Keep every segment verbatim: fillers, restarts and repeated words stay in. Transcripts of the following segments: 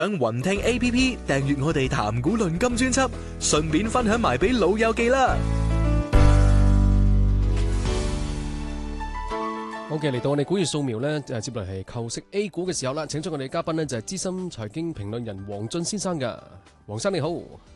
上雲聽 A P P 訂閱我哋談股論金專輯，順便分享埋俾老友記啦。 好嘅，嚟到我哋股市掃描咧，誒接落嚟係構識 A 股嘅時候啦。請出我哋嘉賓呢，就係資深財經評論人黃俊先生㗎。黃生你好，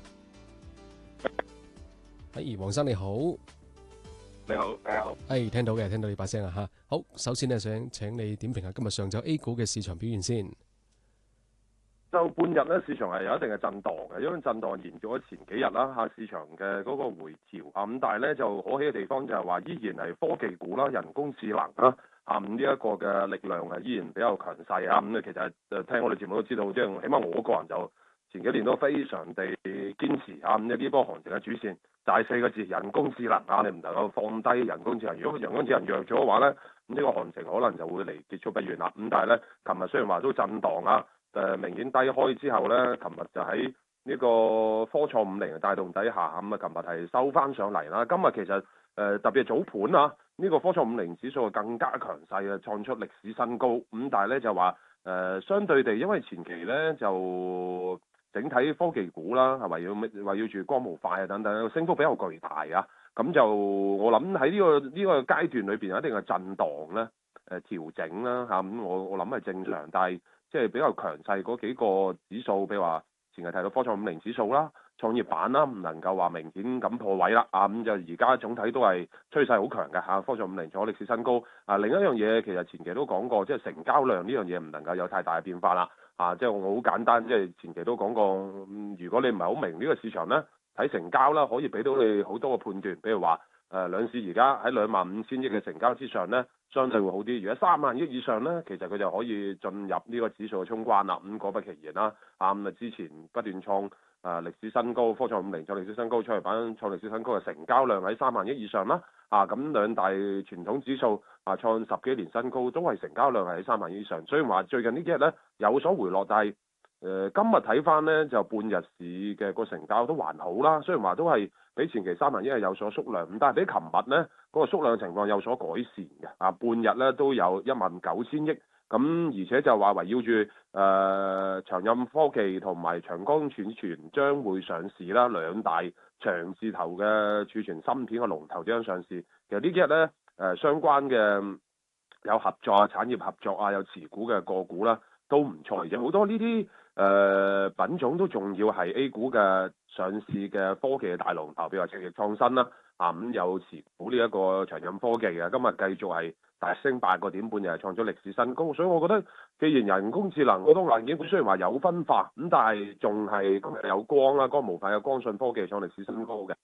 係黃生你好， 你好，你好， 係聽到嘅，聽到你把聲啊嚇。好，首先呢，想請你點評下今日上晝 A 股嘅市場表現先。 就半日咧，市場係有一定嘅震盪嘅，因為震盪延續咗前幾日啦嚇，市場嘅嗰個回調啊，咁但係咧就可喜嘅地方就係話依然係科技股啦、人工智能啦啊，咁呢一個嘅力量係依然比較強勢啊，咁、嗯、其實誒聽我哋節目都知道，即係起碼我個人就前幾年都非常地堅持啊，咁呢波行情嘅主線就係四個字人工智能啊，你唔能夠放低人工智能，如果人工智能弱咗嘅話咧，咁呢個行情可能就會離結束不遠啦。咁但係咧，琴日雖然話都震盪啊。誒明顯低開之後咧，琴日就喺呢個科創五零嘅帶動底下，咁啊，琴日係收翻上嚟啦。今日其實誒、呃、特別係早盤啊，呢、這個科創五零指數更加強勢啊，創出歷史新高。咁但係咧就話誒、呃、相對地，因為前期咧就整體科技股啦，係圍繞圍繞住光模塊啊等等，升幅比較巨大啊。咁就我諗喺呢個呢、這個階段裏邊有一定嘅震盪咧，誒、呃、調整啦嚇。咁、啊、我我諗係正常，但係即係比較強勢嗰幾個指數，譬如話前日提到科創五零指數啦、創業板啦，唔能夠話明顯咁破位啦。啊，咁就而家總體都係趨勢好強嘅嚇，科創五零創歷史新高。啊，另一樣嘢其實前期都講過，即係成交量呢樣嘢唔能夠有太大嘅變化啦。啊，即係我好簡單，即係前期都講過，如果你唔係好明呢個市場咧，睇成交啦，可以俾到你好多個判斷，比如話誒兩市而家喺兩萬五千億嘅成交之上咧，相對會好啲。如果三萬億以上咧，其實佢就可以進入呢個指數嘅衝關啦。咁果不其然啦，啊咁啊之前不斷創誒、啊、歷史新高，科創五零創歷史新高，創業板創歷史新高嘅成交量喺三萬億以上啦。啊咁兩大傳統指數啊創十幾年新高，都係成交量係喺三萬億以上。雖然話最近呢幾日咧有所回落，但係誒、呃、今日睇翻咧就半日市嘅個成交都還好啦。雖然話都係比前期三萬億係有所縮量，但係比琴日咧嗰個縮量情況有所改善嘅。啊，半日咧都有一萬九千億，咁而且就話圍繞住誒、呃、長鑫科技同埋長江儲存將會上市啦，兩大長字頭嘅儲存芯片嘅龍頭點樣上市？其實呢幾日咧誒相關嘅有合作啊、產業合作啊、有持股嘅個股啦，都唔錯，而且好多呢啲誒品種都仲要係 A 股嘅上市嘅科技嘅大龍頭，譬如話赤翼創新啦，啊咁、嗯、有持股呢一個長鑫科技嘅，今日繼續係大升八個點半，又係創咗歷史新高。所以我覺得，既然人工智能嗰種硬件股雖然話有分化，咁但係仲係今日有光啦，光模塊有光訊科技創歷史新高嘅。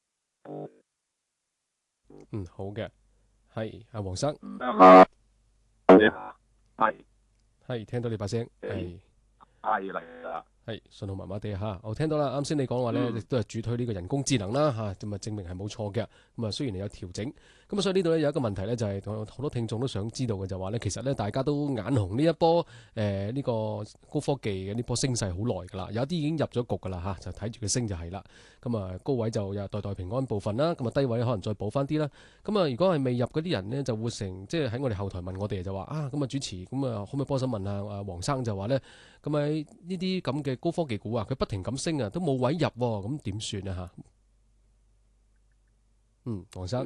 嗯，好嘅，係阿黃生， 係係聽到你把聲，係係嚟啦。 係信號麻麻地嚇，我聽到啦。啱先你講話咧，亦都係主推呢個人工智能啦嚇，咁啊證明係冇錯嘅。咁啊雖然你有調整，咁啊所以呢度咧有一個問題咧，就係好多聽眾都想知道嘅，就話咧其實咧大家都眼紅呢一波誒呢、呃呢個高科技嘅呢波升勢好耐㗎啦，有啲已經入咗局㗎啦嚇，就睇住佢升就係啦。咁啊高位就有代代平安部分啦，咁啊低位可能再補翻啲啦。咁啊如果係未入嗰啲人咧，就會成即係喺我哋後台問我哋就話啊，咁啊主持咁啊可唔可以幫手問下啊黃生就話咧，咁喺呢啲咁嘅高科技股啊，佢不停咁升啊，都冇位入喎，咁點算啊嚇？嗯，黃生，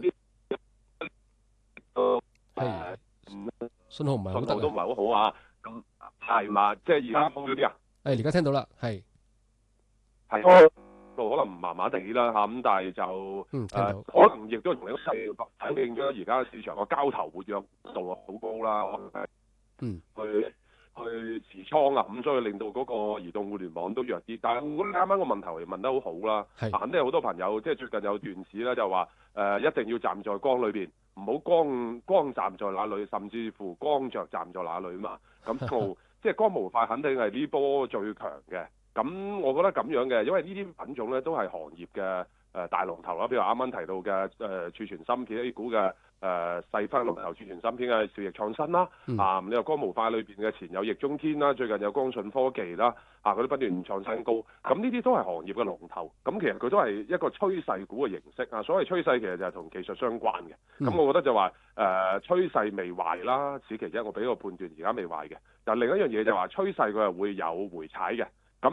係信號唔係好得啊， 信號都唔係好好啊。咁係嘛？即係而家講嗰啲啊？ 誒，而家聽到啦，係係可能麻麻地啦嚇，咁但係就嗯聽到， 呃、可能亦都同你細反映咗而家市場個交投活躍度啊好高啦， 嗯去。去持倉啊，咁所以令到嗰個移動互聯網都弱啲。但係我覺得啱啱個問題問得好好啦，啊肯定有好多朋友即係最近有段子咧就話誒、呃、一定要站在光裏邊，唔好光光站在那裏，甚至乎光着站在那裏嘛。咁就即係光模塊肯定係呢波最強嘅。咁我覺得咁樣嘅，因為呢啲品種咧都係行業嘅誒大龍頭啦，譬如啱啱提到嘅誒、呃、儲存芯片 A 股嘅。誒、呃、細分龍頭儲存芯片嘅兆易創新啦，嗯、啊你話光模塊裏邊嘅前有易中天啦，最近有光訊科技啦，啊佢都不斷創新高，咁呢啲都係行業嘅龍頭，咁其實佢都係一個趨勢股嘅形式啊，所謂趨勢其實就係同技術相關嘅，咁、嗯、我覺得就話誒、呃、趨勢未壞啦，此其一，我俾個判斷而家未壞嘅，但另一樣嘢就話趨勢佢係會有回踩嘅，